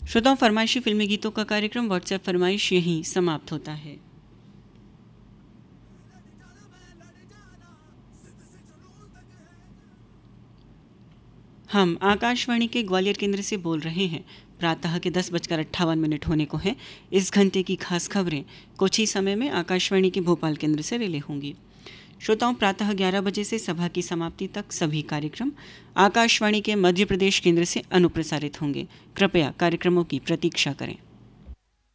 श्रोताओं, फरमाइशी फिल्मी गीतों का कार्यक्रम व्हाट्सएप फरमाइश यहीं समाप्त होता है। हम आकाशवाणी के ग्वालियर केंद्र से बोल रहे हैं। प्रातः के 10:58 होने को हैं। इस घंटे की खास खबरें कुछ ही समय में आकाशवाणी के भोपाल केंद्र से रिले होंगी। श्रोताओं, प्रातः 11 बजे से सभा की समाप्ति तक सभी कार्यक्रम आकाशवाणी के मध्य प्रदेश केंद्र से अनुप्रसारित होंगे। कृपया कार्यक्रमों की प्रतीक्षा करें।